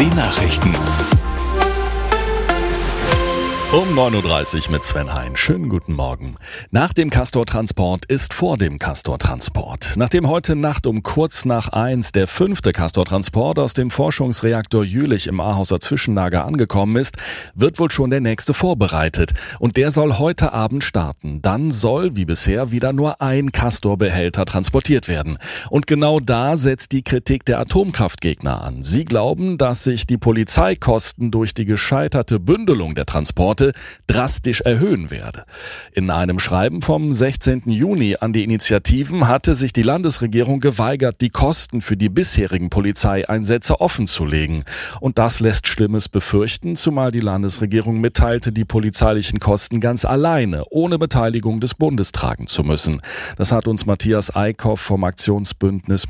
Nachrichten. Um 9.30 Uhr mit Sven Hein. Schönen guten Morgen. Nach dem Castor-Transport ist vor dem Castor-Transport. Nachdem heute Nacht um kurz nach 1 der 5. Castor-Transport aus dem Forschungsreaktor Jülich im Ahauser Zwischenlager angekommen ist, wird wohl schon der nächste vorbereitet. Und der soll heute Abend starten. Dann soll, wie bisher, wieder nur ein Castor-Behälter transportiert werden. Und genau da setzt die Kritik der Atomkraftgegner an. Sie glauben, dass sich die Polizeikosten durch die gescheiterte Bündelung der Transporte drastisch erhöhen werde. In einem Schreiben vom 16. Juni an die Initiativen hatte sich die Landesregierung geweigert, die Kosten für die bisherigen Polizeieinsätze offenzulegen. Und das lässt Schlimmes befürchten, zumal die Landesregierung mitteilte, die polizeilichen Kosten ganz alleine, ohne Beteiligung des Bundes tragen zu müssen. Das hat uns Matthias Eickhoff vom Aktionsbündnis